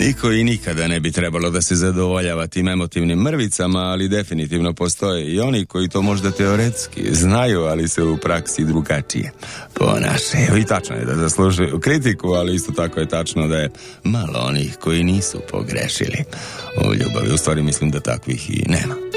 Niko i nikada ne bi trebalo da se zadovoljava tim emotivnim mrvicama, ali definitivno postoje i oni koji to možda teoretski znaju, ali se u praksi drugačije ponašaju. Evo, i tačno je da zaslužuju kritiku, ali isto tako je tačno da je malo onih koji nisu pogrešili u ljubavi. U stvari mislim da takvih i nema.